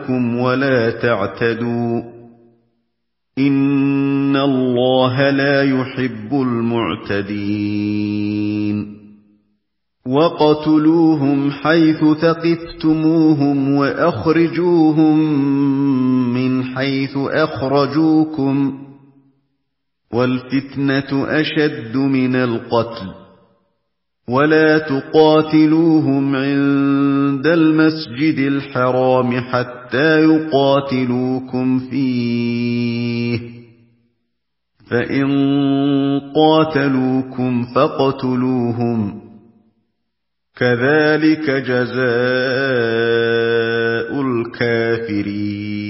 لكم ولا تعتدوا إن الله لا يحب المعتدين وقتلوهم حيث ثقفتموهم وأخرجوهم من حيث أخرجوكم والفتنة أشد من القتل ولا تقاتلوهم عند المسجد الحرام حتى يقاتلوكم فيه فإن قاتلوكم فاقتلوهم كذلك جزاء الكافرين